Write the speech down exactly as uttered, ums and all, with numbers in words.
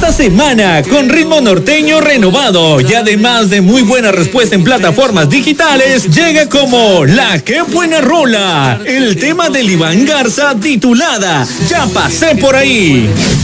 Esta semana, con ritmo norteño renovado y además de muy buena respuesta en plataformas digitales, llega como La Qué Buena Rola, el tema del Iván Garza titulada Ya Pasé Por Ahí.